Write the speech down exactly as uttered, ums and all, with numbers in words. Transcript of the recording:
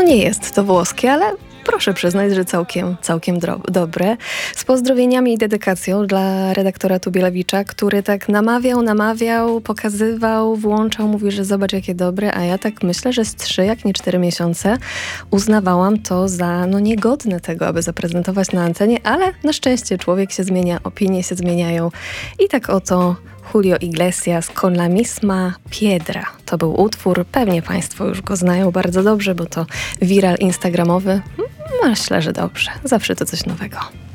No nie jest to włoskie, ale proszę przyznać, że całkiem, całkiem dro- dobre. Z pozdrowieniami i dedykacją dla redaktora Tubielewicza, który tak namawiał, namawiał, pokazywał, włączał, mówi, że zobacz jakie dobre, a ja tak myślę, że z trzy, jak nie cztery miesiące uznawałam to za no niegodne tego, aby zaprezentować na antenie, ale na szczęście człowiek się zmienia, opinie się zmieniają i tak oto Julio Iglesias con la misma piedra. To był utwór, pewnie Państwo już go znają bardzo dobrze, bo to viral instagramowy. Myślę, że dobrze. Zawsze to coś nowego.